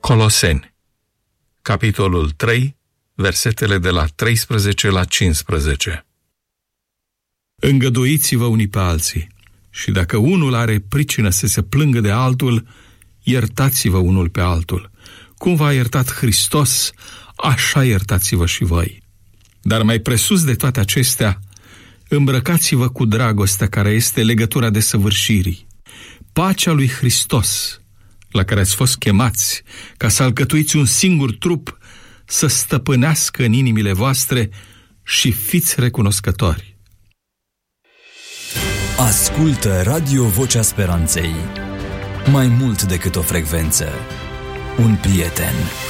Coloseni, capitolul 3, versetele de la 13 la 15. Îngăduiți-vă unii pe alții și dacă unul are pricină să se plângă de altul, iertați-vă unul pe altul. Cum v-a iertat Hristos, așa iertați-vă și voi. Dar mai presus de toate acestea, îmbrăcați-vă cu dragostea care este legătura desăvârșirii. Pacea lui Hristos, la care ați fost chemați, ca să alcătuiți un singur trup, să stăpânească în inimile voastre și fiți recunoscători. Ascultă Radio Vocea Speranței. Mai mult decât o frecvență, un prieten.